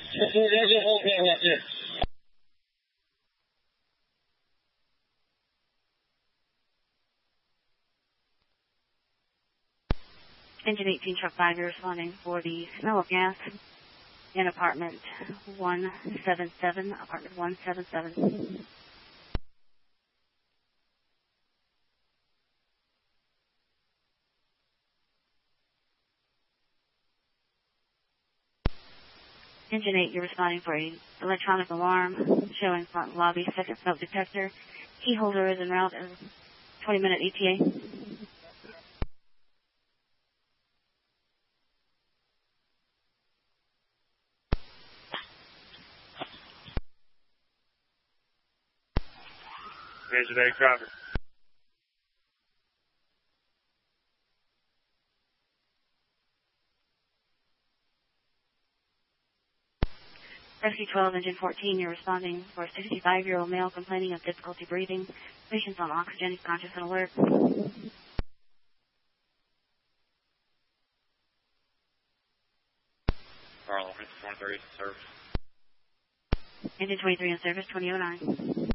Engine 18, truck 5, you're responding for the smell of gas in apartment 177, apartment 177. Engine 8, you're responding for an electronic alarm showing front lobby, second smoke detector. Key holder is en route, 20-minute ETA. Engine 8, copy. Rescue 12, Engine 14, you're responding for a 65-year-old male complaining of difficulty breathing. Patient's on oxygen, he's conscious and alert. Carl, 23 in service. Engine 23 in service, 2009.